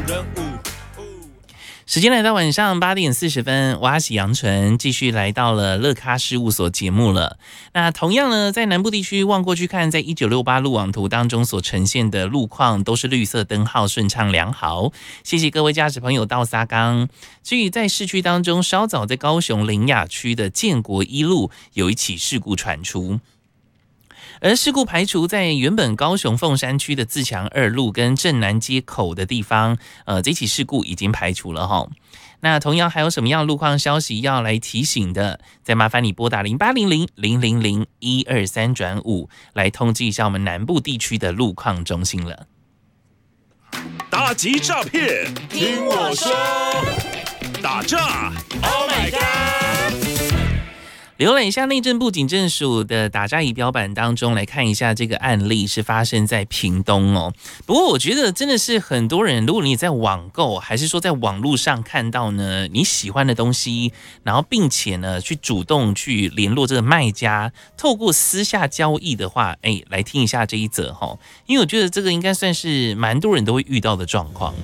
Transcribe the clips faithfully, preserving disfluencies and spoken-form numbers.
人物。 时间来到晚上八点四十分，我阿喜杨纯继续来到了乐咖事务所节目了。那同样呢，在南部地区望过去看，在一九六八路网图当中所呈现的路况都是绿色灯号顺畅良好。谢谢各位驾驶朋友到沙冈。至于在市区当中，稍早在高雄苓雅区的建国一路有一起事故传出。而事故排除在原本高雄凤山区的自强二路跟正南街口的地方，呃，这起事故已经排除了齁。那同样还有什么样的路况消息要来提醒的？再麻烦你拨打零八零零零零零一二三转五来通知一下我们南部地区的路况中心了。 打击诈骗，听我说，打诈 ，Oh my god！ 浏览一下内政部警政署的打诈仪表板当中，来看一下这个案例是发生在屏东哦。不过我觉得真的是很多人，如果你在网购还是说在网络上看到呢你喜欢的东西，然后并且呢去主动去联络这个卖家，透过私下交易的话，哎，来听一下这一则哈，因为我觉得这个应该算是蛮多人都会遇到的状况。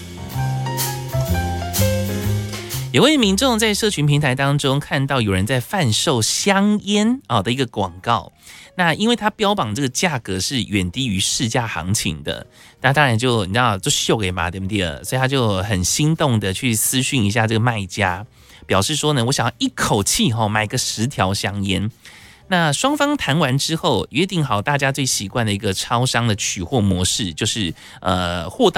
有位民众在社群平台当中看到有人在贩售香烟啊的一个广告，那因为他标榜这个价格是远低于市价行情的，那当然就你知道就秀给嘛，对不对？所以他就很心动的去私讯一下这个卖家，表示说呢，我想要一口气哈买个十条香烟。那双方谈完之后，约定好大家最习惯的一个超商的取货模式，就是呃货到